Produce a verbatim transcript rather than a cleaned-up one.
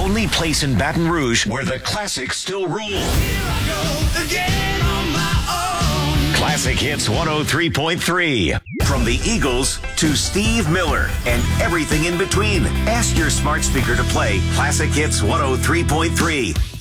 only place in Baton Rouge where the classics still rule. Here I go again on my own. Classic Hits one oh three point three. From the Eagles to Steve Miller and everything in between. Ask your smart speaker to play Classic Hits one oh three point three.